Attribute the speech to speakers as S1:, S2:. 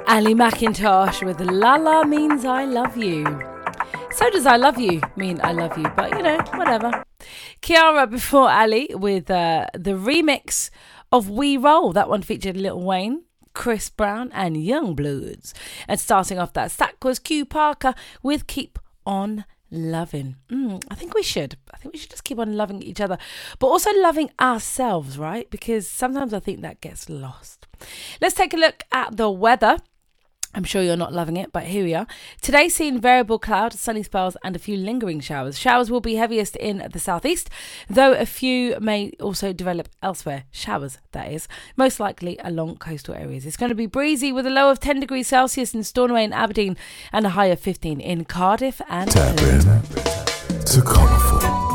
S1: Ali McIntosh with La La Means I Love You. So does I Love You mean I love you, but you know, whatever. Kiara before Ali with the remix of We Roll. That one featured Lil Wayne, Chris Brown and Youngbloods. And starting off that stack was Q Parker with Keep On Loving. I think we should just keep on loving each other, but also loving ourselves, right? Because sometimes I think that gets lost. Let's take a look at the weather. I'm sure you're not loving it, but here we are. Today seeing variable cloud, sunny spells and a few lingering showers. Showers will be heaviest in the southeast, though a few may also develop elsewhere. Showers, that is, most likely along coastal areas. It's going to be breezy with a low of 10 degrees Celsius in Stornoway and Aberdeen and a high of 15 in Cardiff and
S2: Tap in to Colourful.